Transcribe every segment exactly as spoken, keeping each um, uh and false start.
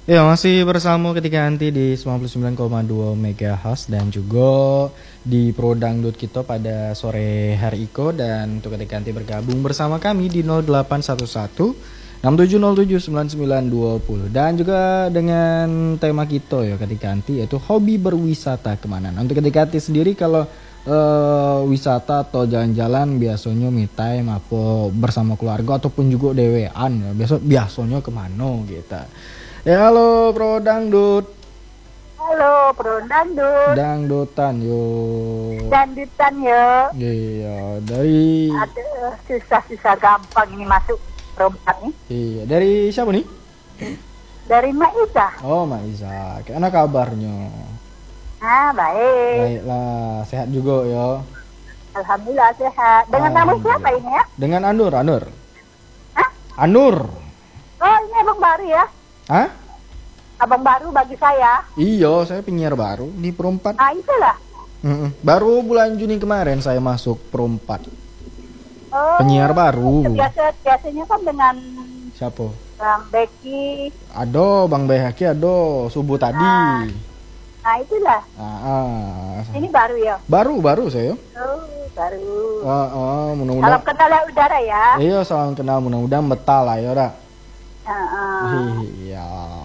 Ya, masih bersama ketika nanti di sembilan puluh sembilan koma dua megahertz dan juga di Pro Dangdut kita pada sore hari Iko, dan untuk ketika nanti bergabung bersama kami di nol delapan satu satu enam tujuh nol tujuh sembilan sembilan dua nol, dan juga dengan tema kita ya ketika nanti yaitu hobi berwisata kemana. Nah, untuk ketika nanti sendiri kalau uh, wisata atau jalan-jalan biasanya me time apa bersama keluarga ataupun juga dewean ya, biasa biasanya kemana gitu. Ya, halo Pro Dangdut. Halo Pro Dangdut. Dangdutan yo. Dangdutan yo. Iya, dari Aduh, susah-susah gampang ini masuk perempat nih. Iya, dari siapa nih? Dari Mak Isa. Oh, Mak Isa. Gimana kabarnya? Ah, baik. Baiklah, sehat juga ya. Alhamdulillah sehat. Dengan nama siapa ini ya? Dengan Anur, Anur. Hah? Anur. Oh, ini abang baru ya? Hah? Abang baru bagi saya. Iya, saya penyiar baru di Pro empat. Ah, itulah. Mm-mm. Baru bulan Juni kemarin saya masuk Pro empat. Oh, penyiar baru. Biasa, biasanya kan dengan Siapa? Bang Becky. Ado, Bang Behaki, ado subuh tadi. Ah. Nah, itulah. Ah, ah. Ini baru ya? Baru, baru saya. Oh, baru. Ah, ah, mudah-mudahan. Salam kenal ya udara ya. Iya, salam kenal, mudah-mudahan betah lah ya, dah. Uh-uh. Iya.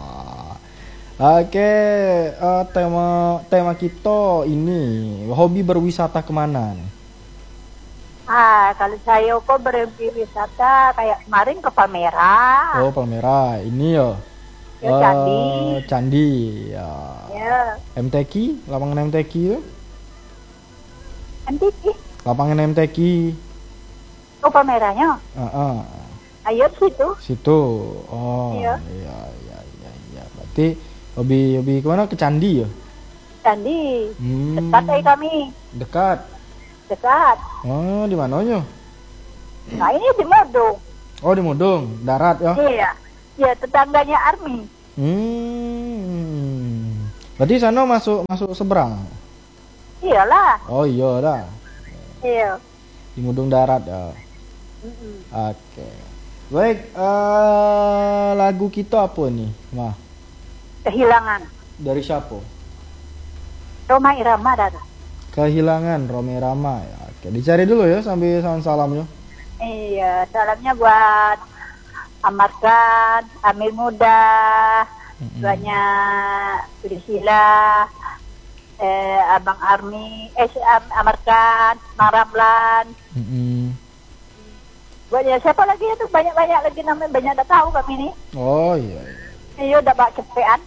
Oke, uh, tema tema kita ini hobi berwisata kemana nih? Ah, kalau saya kok berwisata kayak kemarin ke Palmera. Oh, Palmera. Ini ya. Ya, uh, Candi. Candi. Ya. Ya. M T Q, lapangan M T Q ya. M T Q. Lapangan M T Q. Oh, Palmeranya. Uh -uh. Ayo situ. Situ. Oh, iya. Iya, iya, iya, iya. Berarti hobi hobi kemana? Ke Candi ya? Candi. Hmm. Dekat dari kami. Dekat. Dekat. Oh, di mananya? Nah, ini di Modong. Oh, di Modong, darat ya? Iya. Ya, tetangganya Army. Hmm. Berarti sana masuk masuk seberang. Iyalah. Oh, iya dah. Iya. Di Modong darat ya. Mm-mm. Oke. Baik, uh, lagu kita apa nih, Mah? Kehilangan. Dari siapa? Roma Irama dah. Kehilangan Rome Rama ya. Oke, dicari dulu ya sambil salam salamnya. Iya, salamnya buat Amarkan, Amir Muda, Mm-mm. banyak Priscilla, eh, Abang Army, eh si Am- Amarkan, Mang Ramlan. Mm-mm. Banyak siapa lagi itu, banyak-banyak lagi namanya, banyak tak tahu kami ini. Oh iya. Iya, udah bak cepean.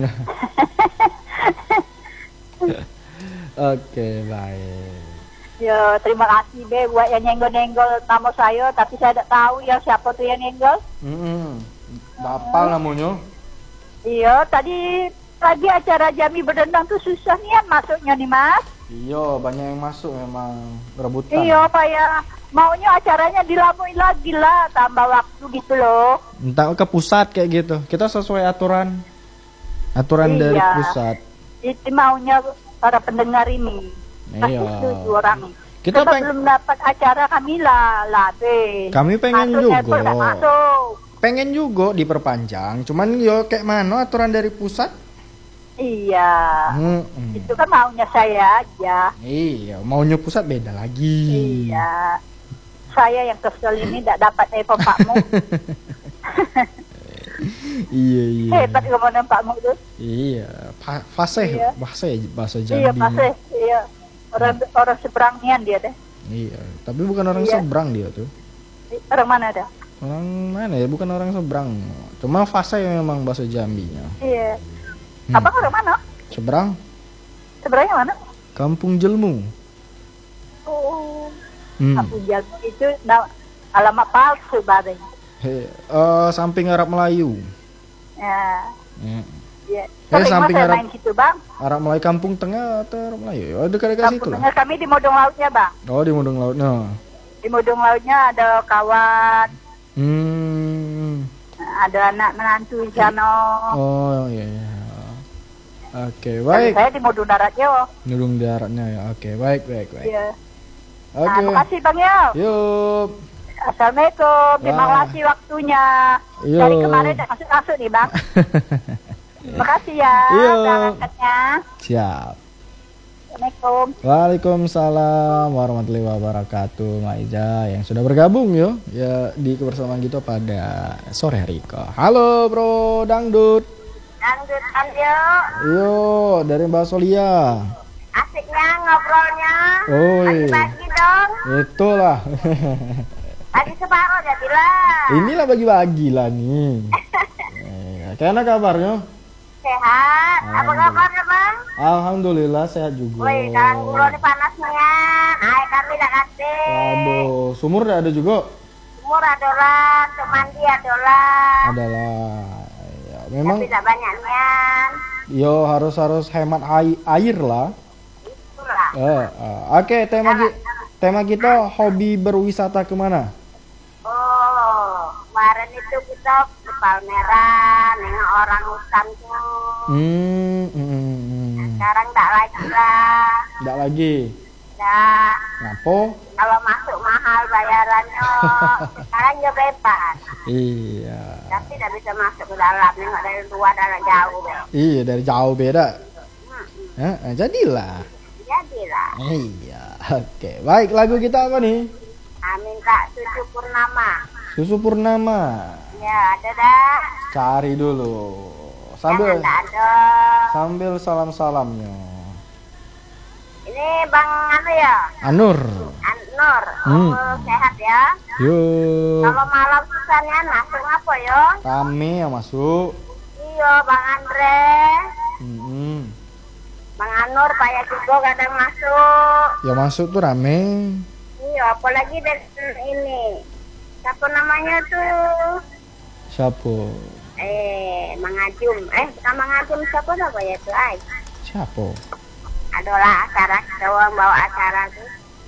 Oke, baik. Ya, terima kasih be buat yang nyenggol-nyenggol nama saya, tapi saya tak tahu ya siapa tuh yang nyenggol. Mm-mm. Apa namanya? Iya, tadi pagi acara Jami berdendang tuh susah nian masuknya nih Mas. Iya, banyak yang masuk memang rebutan. Iya, Pak ya. Maunya acaranya dilamuin lagi lah, tambah waktu gitu loh. Entah ke pusat kayak gitu. Kita sesuai aturan. Aturan Iya. dari pusat. Itu maunya para pendengar ini. Pasti Iya. setuju orang. Kita Kita peng- belum dapat acara kami lah, lah be. Kami pengen Masuknya juga. pun nggak masuk. Pengen juga diperpanjang, cuman yo kayak mana aturan dari pusat? Iya. Mm-mm. Itu kan maunya saya aja. Iya, maunya pusat beda lagi. Iya. Saya yang kesel ini tidak dapat telepon Pak Mu. Iya, iya. Hebat ngomongin Pak Mu tuh. Iya, fa- fasih, Iya. bahasa bahasa Jambi. Iya, pasti. Iya. Orang orang seberangian dia deh. Iya, tapi bukan orang Iya. seberang dia tuh. Orang mana ada? Orang mana ya? Bukan orang seberang. Cuma fasih memang bahasa Jambinya. Iya. Hmm. Abang orang mana? Seberang, Sebenarnya mana? Kampung Jelmu. Oh. Hmm. Aku jalan itu na- alamat palsu badai. He, eh, samping Arab Melayu. Ya. Ya. Iya. Eh, Sering samping masa Arab- main situ, Bang. Arab Melayu Kampung Tengah atau Arab Melayu? Oh, dekat-dekat situ Kampungnya lah. kami di Modong Lautnya, Bang. Oh, di Mundung Lautnya. Di Modong Lautnya ada kawan, Hmm. ada anak menantu di sana. Oh, iya, iya. Oke, Dan baik. saya di Modong Daratnya. Oh. Nurung daratnya ya. Oke, baik, baik, baik. Iya. Oke. Nah, makasih Bang ya. Yuk. Assalamualaikum. Terima Wah. kasih waktunya. Yo. Dari kemarin tak masuk-masuk nih, Bang. Makasih ya. Iya. Berangkatnya. Siap. Assalamualaikum. Waalaikumsalam warahmatullahi wabarakatuh, Maiza yang sudah bergabung yo ya di kebersamaan kita pada sore hari ini. Halo Bro Dangdut. Dangdut Anjo. Yo dari Mbak Solia. Asiknya ngobrolnya. Oi. Bagi-bagi dong. Itulah. Bagi separuh jadilah. Inilah bagi-bagi lah nih. Eh, Kayaknya kabarnya? Sehat. Apa kabarnya bang? Alhamdulillah sehat juga. Woi, sekarang gula ini panasnya. Air kami dah kasih. Waduh, sumur dah ada juga. Sumur adalah, untuk mandi adalah. Adalah. Ya, memang. Tapi tidak banyaknya. Yo harus harus hemat air, air lah. Itulah. Eh, eh, Oke, tema ki- tema kita hobi berwisata kemana? Oh, kemarin itu kita ke Palmerah, nengok orang hutan tuh. Hmm, hmm, hmm, hmm. Sekarang tak lagi lah. Nggak lagi. Nah, Ngapo? kalau masuk mahal bayarannya. Sekarang ya bebas. Iya. Tapi tidak bisa masuk ke dalam, nengok dari luar dalam jauh. Iya dari jauh beda. Hmm, Eh, eh, jadilah. jadilah. Iya. Oke, baik lagu kita apa nih? Amin Kak Suci Purnama. Susu Purnama. Ya, ada dah. Cari dulu. Jangan Sambil tak ada. sambil salam-salamnya. Ini Bang Anu ya? Anur. Anur. Hmm. Oh, sehat ya. Yuk. Kalau malam susahnya langsung apa ya? Kami yang masuk. Iya, Bang Andre. Mm-mm. Bang Anur payah juga kadang masuk. Ya masuk tuh rame. Iya, apalagi dari ini. Siapa namanya tuh? Siapa? Eh, Mang Ajum. Eh, bukan Mang Ajum, siapa apa ya tuh? Ay. Siapa? Adalah acara kita bawa acara tuh.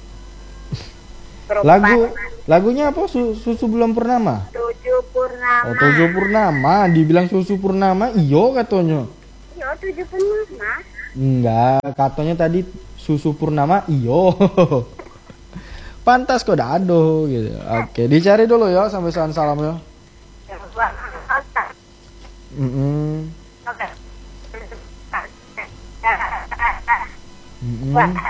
Berempat. Lagu lagunya apa? Su- Susu Bulan Purnama. Tujuh Purnama. Oh, Tujuh Purnama. Dibilang Susu Purnama, iyo katanya. Iya, tujuh Purnama. Enggak, katanya tadi Susu Purnama, iyo. Pantas kok dado gitu. Oke, dicari dulu ya sampai salam salam ya. Mm-mm. Oke. Mm-mm.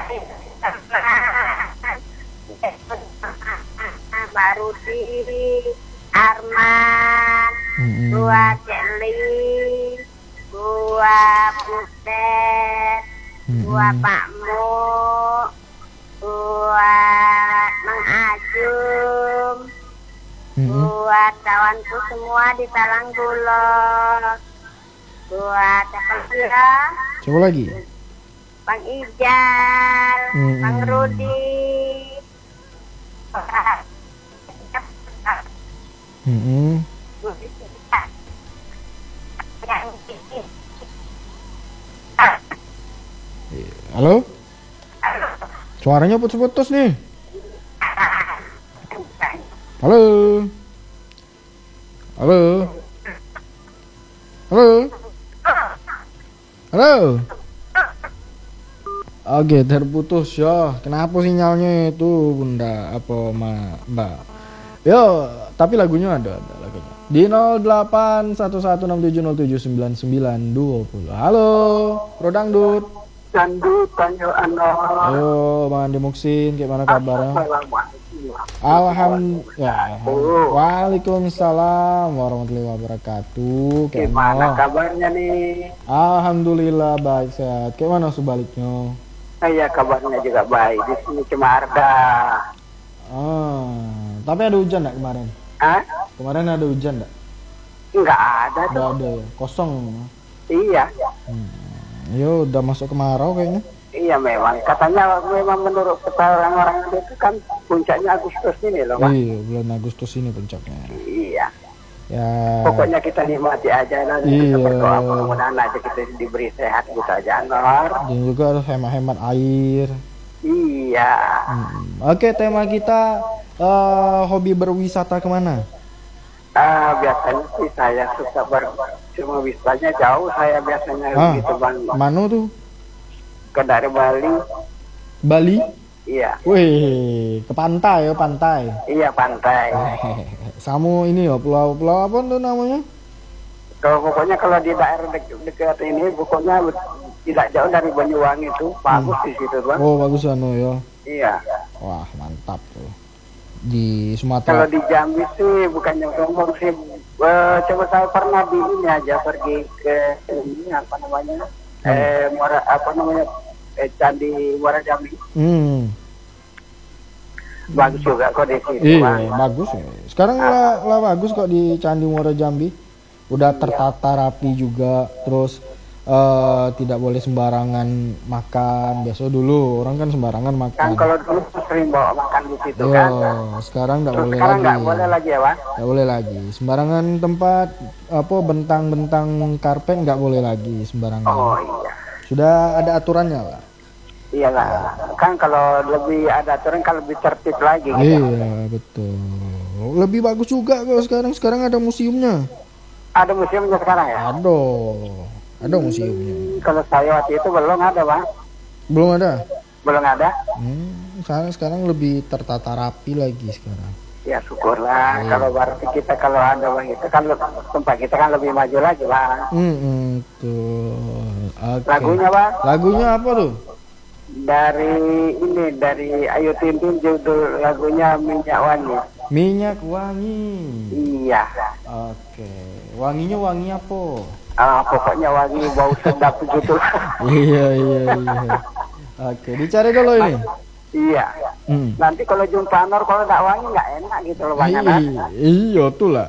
Baru di Arman, Mm-mm. gua Celi, gua Butet, gua Mm-mm. Pak Mu, gua Mang Ajum, Mm-mm. buat kawanku semua di Talang Bulog, buat siapa lagi ya? Coba lagi. Bang Ijal, Mm-mm. Bang Rudi. Mm-mm. Halo? Suaranya putus-putus nih. Halo? Halo? Halo? Halo? Oke, terputus ya. Kenapa sinyalnya itu, Bunda? Apa, Ma, Mbak? Yo, tapi lagunya ada, ada lagunya. Di nol delapan satu satu enam tujuh nol tujuh sembilan sembilan dua nol. Halo, Bro Dangdut. Dangdut, Tanyo Anwar. Ayo, Bang Andi Muksin, gimana kabarnya? Assalamualaikum. Alhamdulillah. Waalaikumsalam warahmatullahi wabarakatuh. Gimana Kayak kabarnya nih? Alhamdulillah baik sehat. Kayak mana sebaliknya? Saya kabarnya juga baik. Di sini cuma Arda. Ah, tapi ada hujan enggak kemarin? Hah? Kemarin ada hujan enggak? Enggak ada Enggak tuh. ada ya, kosong. Iya. Hmm. Yo, udah masuk kemarau kayaknya. Iya memang. Katanya memang menurut kata orang-orang itu kan puncaknya Agustus ini loh, Mas. Iya, bulan Agustus ini puncaknya. Iya. Ya. Pokoknya kita nikmati aja dan Iya. kita berdoa mudah-mudahan aja kita diberi sehat gitu aja, Anwar. Dan juga harus hemat-hemat air. Iya. Hmm. Oke, tema kita eh, hobi berwisata kemana? Ah, biasanya sih saya suka ber cuma wisatanya jauh saya biasanya Ah, gitu Bang. mana tuh? Ke dari Bali. Bali? Iya. Wih, ke pantai ya, pantai. Iya pantai. Sama ini ya, pulau-pulau apa tuh namanya? Kalau pokoknya kalau di daerah dek- dekat ini, pokoknya tidak jauh dari Banyuwangi itu, bagus di situ bang. Oh bagus anu ya. Iya. Wah mantap tuh. Di Kalau Sumatera. di Jambi sih bukannya sombong sih. Eh, coba saya pernah di ini aja pergi ke ini apa namanya? Eh, Muara apa namanya? Eh, Candi Muara Jambi. Hmm. Bagus juga kok di situ. Bang. Iya bagus ya. Sekarang lah, lah bagus kok di Candi Muara Jambi. Udah tertata rapi juga. Terus eh, tidak boleh sembarangan makan. Biasa dulu orang kan sembarangan Kan makan. kalau dulu sering bawa makan di situ Yo, kan. sekarang nggak Terus boleh sekarang lagi. nggak boleh lagi ya bang? Nggak boleh lagi. Sembarangan tempat apa bentang-bentang karpet nggak boleh lagi sembarangan. Oh iya. Sudah ada aturannya lah. Iya lah. Kan kalau lebih ada aturan kan lebih tertib lagi. Gitu. Iya betul. Lebih bagus juga kok sekarang. Sekarang ada museumnya. Ada museumnya sekarang ya? Ada, ada museumnya. Hmm, kalau saya waktu itu belum ada bang. Belum ada. Belum ada. Hmm, sekarang sekarang lebih tertata rapi lagi sekarang. Ya syukurlah. Iya. Kalau berarti kita kalau ada bang itu kan tempat kita kan lebih maju lagi bang. Hmm, hmm, tuh. Oke. Lagunya bang Lagunya apa tuh? dari ini dari Ayu Ting Ting, judul lagunya Minyak Wangi. Minyak wangi. Iya. Oke. Wanginya wangi apa? Ah, pokoknya wangi bau sedap begitu. Iya iya iya. Oke, dicari dulu ini. Iya. Hmm. Nanti kalau jumpa Anor kalau nggak wangi nggak enak gitu loh bang. Anak. Iya, iya tuh lah.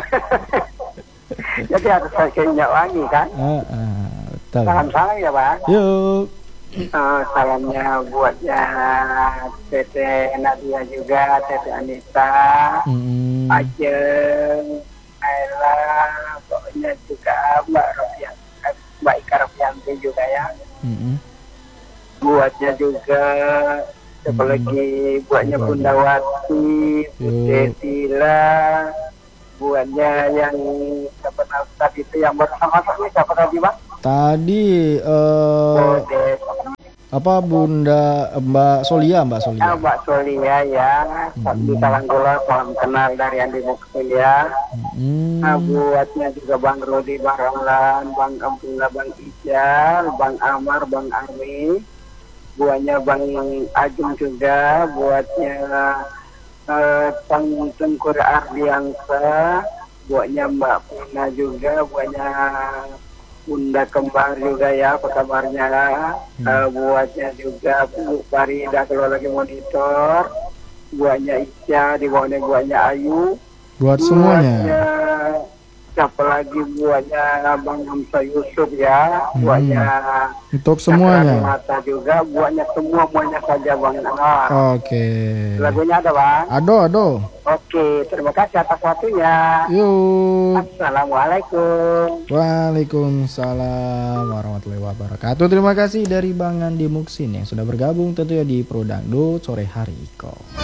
Jadi harus pakai minyak wangi kan. Ah, ah, betul. Salam-salam ya bang. Yuk. Eh, salamnya buatnya Tete Nadia juga, Tete Anita, Hmm. Ajeng, Ayla, pokoknya juga Mbak Rofian, Mbak Ika Rofianti juga ya. Hmm. Buatnya juga siapa Hmm. lagi, buatnya Siapa Bunda Wati, Bude Yuk. Tila, buatnya yang siapa nama tadi itu yang baru masuk nih siapa tadi bang? Tadi eh Bude, apa Bunda Mbak Solia, Mbak Solia. Ya, Mbak Solia ya, di Kalanggola, salam kenal dari Andi Muktilia. Hmm. Nah, buatnya juga Bang Rodi, Bang Ramlan, Bang Ampuna, Bang Ijal, Bang Amar, Bang Armi. Buatnya Bang Ajung juga, buatnya eh, Tang Tengkur Ardiansa, buatnya Mbak Pina juga, buatnya Bunda Kembar juga ya, apa kabarnya? Hmm. Uh, buatnya juga Bu Farida kalau lagi monitor, buatnya Isya, di bawahnya buatnya Ayu, Buat semuanya. buatnya siapa lagi, buatnya Bang Hamsa Yusuf ya, Hmm. buatnya Untuk Cakra semuanya. Mata juga, buatnya semua muanya saja Bang Anwar. Oke. Lagunya ada Bang? Ado ado. Oke, terima kasih atas waktunya. Yuk. Assalamualaikum. Waalaikumsalam warahmatullahi wabarakatuh. Terima kasih dari Bang Andi Muksin yang sudah bergabung tentunya di Pro Dangdut sore hari Iko.